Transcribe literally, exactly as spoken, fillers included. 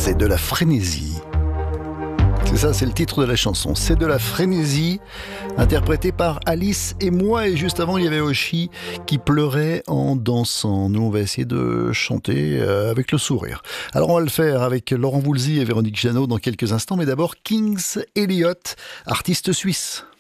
C'est de la frénésie. C'est ça, c'est le titre de la chanson. C'est de la frénésie, interprétée par Alice et moi. Et juste avant, il y avait Oshi qui pleurait en dansant. Nous, on va essayer de chanter avec le sourire. Alors, on va le faire avec Laurent Voulzy et Véronique Jeannot dans quelques instants. Mais d'abord, Kings Elliot, artiste suisse.